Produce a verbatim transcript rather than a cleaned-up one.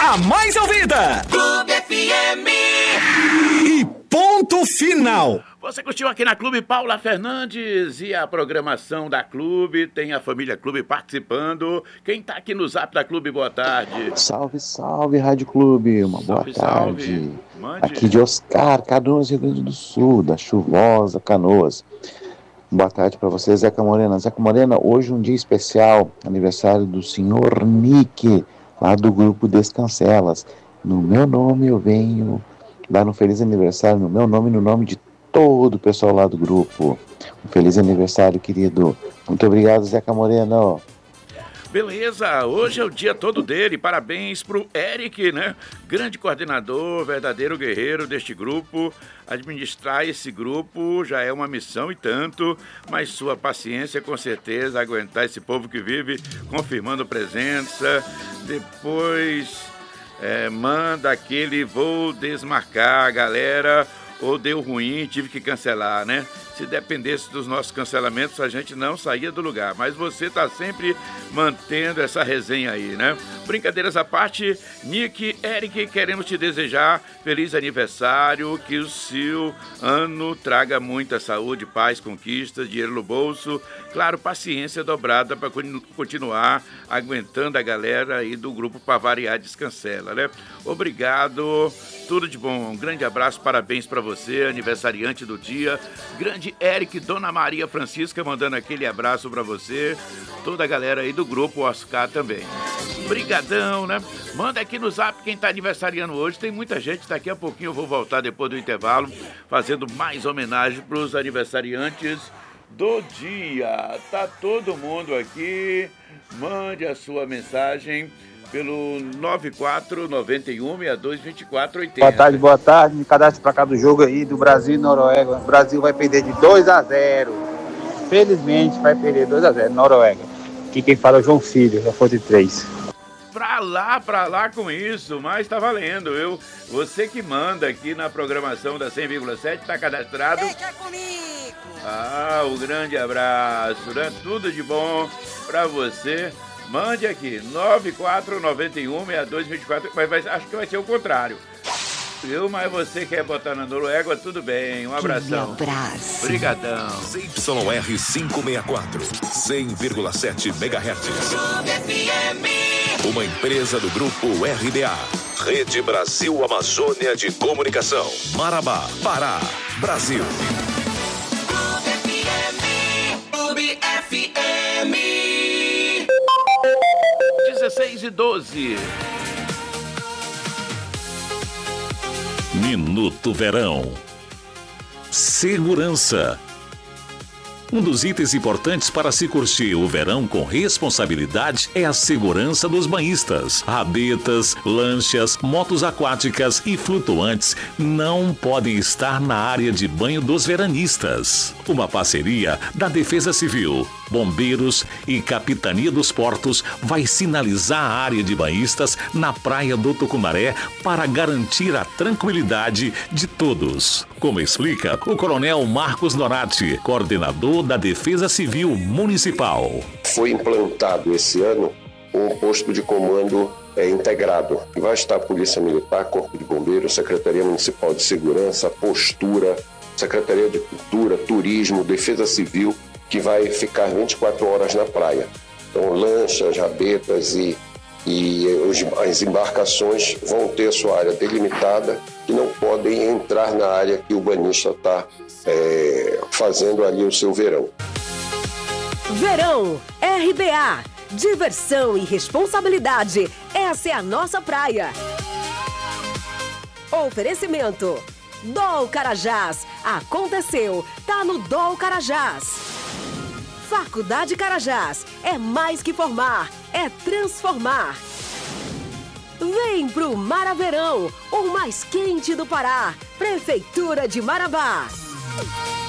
a mais ouvida. Clube F M. E ponto final. Você curtiu aqui na Clube Paula Fernandes e a programação da Clube, tem a família Clube participando. Quem tá aqui no Zap da Clube, boa tarde. Salve, salve, Rádio Clube, uma Salve, boa tarde. salve. Mande. Aqui de Oscar, Canoas, Rio Grande do Sul, da chuvosa Canoas. Boa tarde para você, Zeca Morena. Zeca Morena, hoje um dia especial, aniversário do senhor Nick, lá do grupo Descancelas. No meu nome eu venho dar um feliz aniversário, no meu nome e no nome de todo o pessoal lá do grupo. Um feliz aniversário, querido. Muito obrigado, Zeca Moreno. Beleza, hoje é o dia todo dele, parabéns pro Eric, né? Grande coordenador, verdadeiro guerreiro deste grupo. Administrar esse grupo já é uma missão e tanto, mas sua paciência, com certeza, aguentar esse povo que vive confirmando presença. Depois é, manda aquele vou desmarcar, galera, ou deu ruim, tive que cancelar, né? Se dependesse dos nossos cancelamentos, a gente não saía do lugar. Mas você tá sempre mantendo essa resenha aí, né? Brincadeiras à parte, Nick, Eric, queremos te desejar feliz aniversário, que o seu ano traga muita saúde, paz, conquistas, dinheiro no bolso. Claro, paciência dobrada para continuar aguentando a galera aí do grupo para variar Descancela, né? Obrigado, tudo de bom. Um grande abraço, parabéns para você, aniversariante do dia. Grande Eric, Dona Maria Francisca mandando aquele abraço para você, toda a galera aí do grupo Oscar também. Brigadão, né? Manda aqui no Zap quem tá aniversariando hoje, tem muita gente, daqui a pouquinho eu vou voltar depois do intervalo, fazendo mais homenagem pros aniversariantes do dia. Tá todo mundo aqui, mande a sua mensagem pelo nove quatro nove um, seis dois, dois quatro oito zero. Boa tarde, boa tarde. Me cadastro pra cá do jogo aí do Brasil e Noruega. O Brasil vai perder de dois a zero. Felizmente vai perder dois a zero, Noruega. Aqui quem fala é o João Filho, da Fonte três. Pra lá, pra lá com isso, mas tá valendo. Eu, você que manda aqui na programação da cem vírgula sete, tá cadastrado. Deixa comigo. Ah, um grande abraço, né? Tudo de bom pra você. Mande aqui, nove quatro nove um, seis dois, dois quatro, mas vai, acho que vai ser o contrário. Viu? Mas você quer botar na Noruega, tudo bem. Um abração. Que abraço. Obrigadão. Z Y R quinhentos e sessenta e quatro, cem vírgula sete megahertz. Uma empresa do grupo R B A. Rede Brasil Amazônia de Comunicação. Marabá, Pará, Brasil. Clube F M. dezesseis e doze. Minuto Verão. Segurança. Um dos itens importantes para se curtir o verão com responsabilidade é a segurança dos banhistas. Rabetas, lanchas, motos aquáticas e flutuantes não podem estar na área de banho dos veranistas. Uma parceria da Defesa Civil, Bombeiros e Capitania dos Portos vai sinalizar a área de banhistas na Praia do Tucunaré para garantir a tranquilidade de todos. Como explica o Coronel Marcos Norati, coordenador da Defesa Civil Municipal. Foi implantado esse ano um posto de comando é, integrado. Vai estar a Polícia Militar, Corpo de Bombeiros, Secretaria Municipal de Segurança, Postura, Secretaria de Cultura, Turismo, Defesa Civil, que vai ficar vinte e quatro horas na praia. Então, lanchas, rabetas e, e os, as embarcações vão ter sua área delimitada e não podem entrar na área que o banhista está é, fazendo ali o seu verão. Verão, R B A, diversão e responsabilidade, essa é a nossa praia. Oferecimento, Dol Carajás, aconteceu, tá no Dol Carajás. Faculdade Carajás, é mais que formar, é transformar. Vem pro Maraverão, o mais quente do Pará, Prefeitura de Marabá.